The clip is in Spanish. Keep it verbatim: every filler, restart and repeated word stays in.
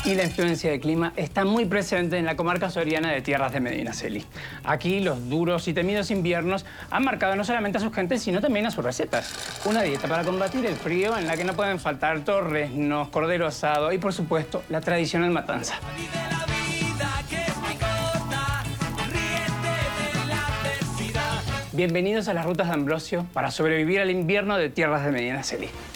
Y la influencia del clima está muy presente en la comarca soriana de Tierras de Medinaceli. Aquí los duros y temidos inviernos han marcado no solamente a sus gentes, sino también a sus recetas. Una dieta para combatir el frío en la que no pueden faltar torreznos, cordero asado y, por supuesto, la tradicional matanza. Bienvenidos a las rutas de Ambrosio para sobrevivir al invierno de Tierras de Medinaceli.